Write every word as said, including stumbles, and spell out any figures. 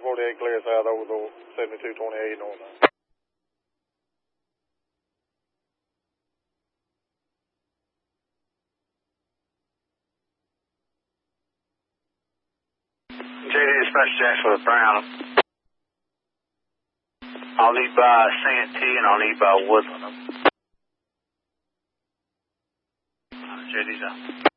forty-eight clear south over the seventy-two twenty-eight north. J D dispatch Jax for the Brown. I'll need by Santee and I'll need by Woodland. J D's out.